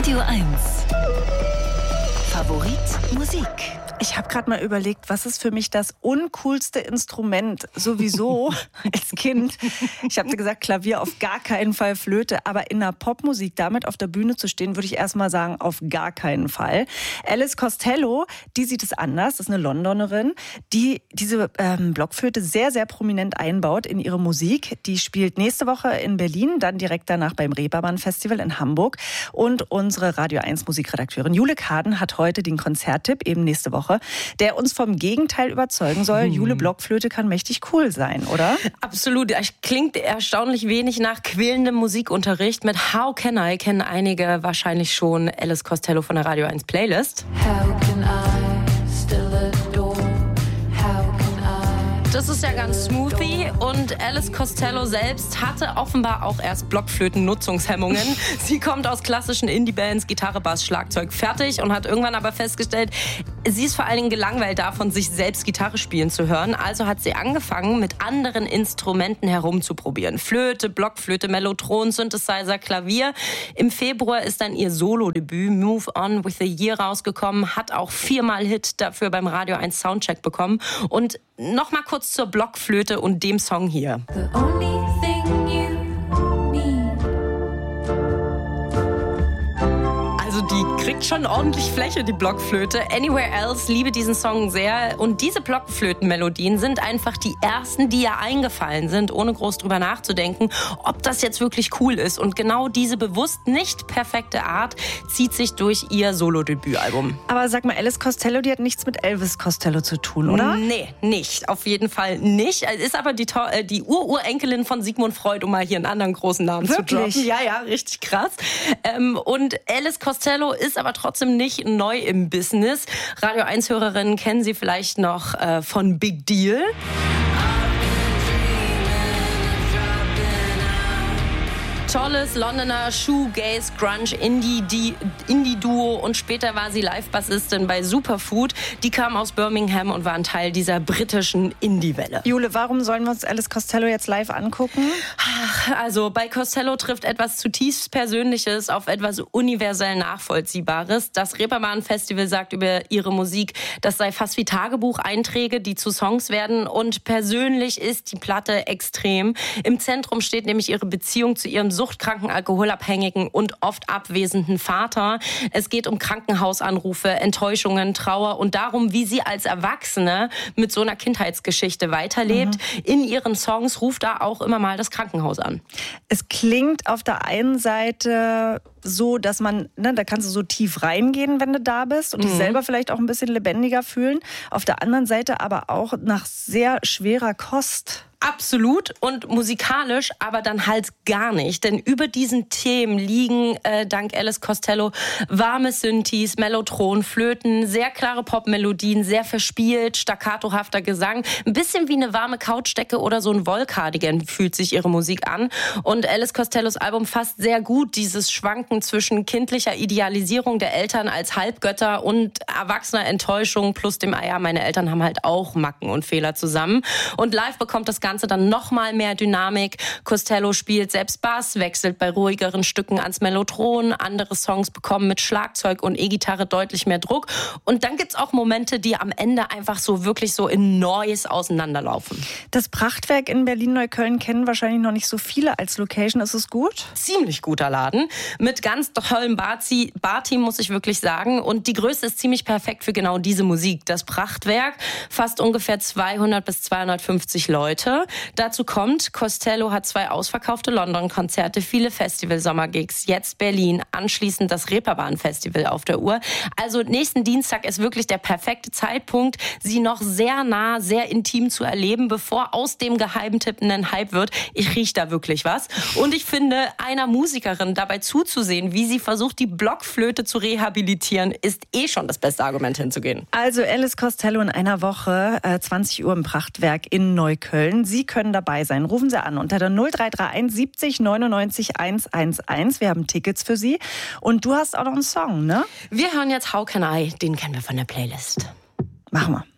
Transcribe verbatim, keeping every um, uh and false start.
Radio eins. Favorit Musik. Ich habe gerade mal überlegt, was ist für mich das uncoolste Instrument sowieso als Kind. Ich habe gesagt, Klavier auf gar keinen Fall, Flöte, aber in der Popmusik damit auf der Bühne zu stehen, würde ich erstmal sagen, auf gar keinen Fall. Alice Costello, die sieht es anders, das ist eine Londonerin, die diese ähm, Blockflöte sehr, sehr prominent einbaut in ihre Musik. Die spielt nächste Woche in Berlin, dann direkt danach beim Reeperbahn Festival in Hamburg. Und unsere Radio eins Musikredakteurin Jule Kaden hat heute den Konzerttipp, eben nächste Woche, der uns vom Gegenteil überzeugen soll. Hm. Jule, Blockflöte kann mächtig cool sein, oder? Absolut. Klingt erstaunlich wenig nach quälendem Musikunterricht. Mit How Can I kennen einige wahrscheinlich schon Alice Costello von der Radio eins Playlist. How can I still adore? How can I? Das ist ja ganz smoothie und Alice Costello selbst hatte offenbar auch erst Blockflöten-Nutzungshemmungen. Sie kommt aus klassischen Indie-Bands, Gitarre, Bass, Schlagzeug, fertig und hat irgendwann aber festgestellt, sie ist vor allen Dingen gelangweilt davon, sich selbst Gitarre spielen zu hören. Also hat sie angefangen, mit anderen Instrumenten herumzuprobieren. Flöte, Blockflöte, Mellotron, Synthesizer, Klavier. Im Februar ist dann ihr Solo-Debüt Move On with the Year rausgekommen, hat auch viermal Hit dafür beim Radio eins Soundcheck bekommen. Und noch mal kurz zur Blockflöte und dem Song hier. The only thing you need. Also die kriegt schon ordentlich Fläche, die Blockflöte. Anywhere Else, liebe diesen Song sehr. Und diese Blockflötenmelodien sind einfach die ersten, die ihr eingefallen sind, ohne groß drüber nachzudenken, ob das jetzt wirklich cool ist. Und genau diese bewusst nicht perfekte Art zieht sich durch ihr Solo-Debütalbum. Aber sag mal, Alice Costello, die hat nichts mit Elvis Costello zu tun, oder? Nee, nicht. Auf jeden Fall nicht. Ist aber die, die Ururenkelin von Sigmund Freud, um mal hier einen anderen großen Namen Wirklich? zu droppen. Ja, ja, richtig krass. Ähm, und Alice Costello ist aber trotzdem nicht neu im Business. Radio eins Hörerinnen kennen sie vielleicht noch äh, von Big Deal. Tolles Londoner Shoegaze, Grunge, Indie, Indie-Duo und später war sie Live-Bassistin bei Superfood. Die kam aus Birmingham und war ein Teil dieser britischen Indie-Welle. Jule, warum sollen wir uns Alice Costello jetzt live angucken? Ach, also bei Costello trifft etwas zutiefst Persönliches auf etwas universell Nachvollziehbares. Das Reeperbahn-Festival sagt über ihre Musik, das sei fast wie Tagebucheinträge, die zu Songs werden. Und persönlich ist die Platte extrem. Im Zentrum steht nämlich ihre Beziehung zu ihrem suchtkranken, alkoholabhängigen und oft abwesenden Vater. Es geht um Krankenhausanrufe, Enttäuschungen, Trauer und darum, wie sie als Erwachsene mit so einer Kindheitsgeschichte weiterlebt. Mhm. In ihren Songs ruft da auch immer mal das Krankenhaus an. Es klingt auf der einen Seite so, dass man, ne, da kannst du so tief reingehen, wenn du da bist und dich mhm. selber vielleicht auch ein bisschen lebendiger fühlen. Auf der anderen Seite aber auch nach sehr schwerer Kost. Absolut und musikalisch, aber dann halt gar nicht. Denn über diesen Themen liegen äh, dank Alice Costello warme Synthes, Mellotron, Flöten, sehr klare Popmelodien, sehr verspielt, staccatohafter Gesang. Ein bisschen wie eine warme Couchdecke oder so ein Wollcardigan fühlt sich ihre Musik an. Und Alice Costellos Album fasst sehr gut dieses Schwanken zwischen kindlicher Idealisierung der Eltern als Halbgötter und erwachsener Enttäuschung plus dem, ah ja, meine Eltern haben halt auch Macken und Fehler zusammen. Und live bekommt das Ganze dann noch mal mehr Dynamik. Costello spielt selbst Bass, wechselt bei ruhigeren Stücken ans Mellotron. Andere Songs bekommen mit Schlagzeug und E-Gitarre deutlich mehr Druck. Und dann gibt's auch Momente, die am Ende einfach so wirklich so in Noise auseinanderlaufen. Das Prachtwerk in Berlin-Neukölln kennen wahrscheinlich noch nicht so viele als Location. Ist es gut? Ziemlich guter Laden. Mit ganz tollem Barteam, muss ich wirklich sagen. Und die Größe ist ziemlich perfekt für genau diese Musik. Das Prachtwerk fasst ungefähr zweihundert bis zweihundertfünfzig Leute. Dazu kommt, Costello hat zwei ausverkaufte London-Konzerte, viele Festival-Sommergigs, jetzt Berlin, anschließend das Reeperbahn-Festival auf der Uhr. Also nächsten Dienstag ist wirklich der perfekte Zeitpunkt, sie noch sehr nah, sehr intim zu erleben, bevor aus dem Geheimtipp ein Hype wird. Ich rieche da wirklich was. Und ich finde, einer Musikerin dabei zuzusehen, wie sie versucht, die Blockflöte zu rehabilitieren, ist eh schon das beste Argument hinzugehen. Also Alice Costello in einer Woche, äh, zwanzig Uhr im Prachtwerk in Neukölln. Sie können dabei sein. Rufen Sie an unter der null drei drei eins siebzig neunundneunzig hundertelf. Wir haben Tickets für Sie. Und du hast auch noch einen Song, ne? Wir hören jetzt How Can I, den kennen wir von der Playlist. Machen wir.